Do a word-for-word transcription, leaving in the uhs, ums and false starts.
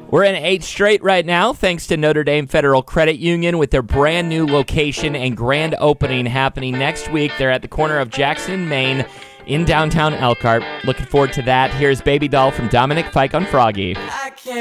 We're in eight straight right now, thanks to Notre Dame Federal Credit Union with their brand new location and grand opening happening next week. They're at the corner of Jackson and Main in downtown Elkhart. Looking forward to that. Here's Baby Doll from Dominic Fike on Froggy.